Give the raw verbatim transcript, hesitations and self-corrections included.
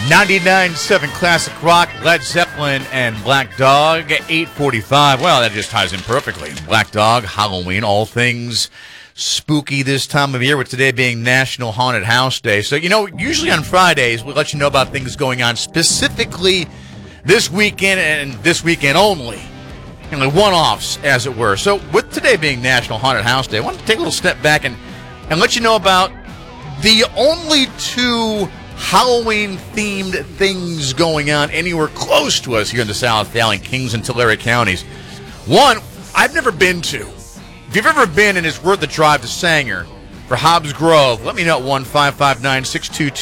ninety-nine point seven Classic Rock, Led Zeppelin, and Black Dog, eight forty-five. Well, that just ties in perfectly. Black Dog, Halloween, all things spooky this time of year, with today being National Haunted House Day. So, you know, usually on Fridays, we let you know about things going on specifically this weekend and this weekend only. You know, one-offs, as it were. So, with today being National Haunted House Day, I want to take a little step back and, and let you know about the only two Halloween-themed things going on anywhere close to us here in the South Valley, Kings and Tulare counties. One, I've never been to. If you've ever been and it's worth the drive to Sanger for Hobbs Grove, let me know at one five five nine, six two two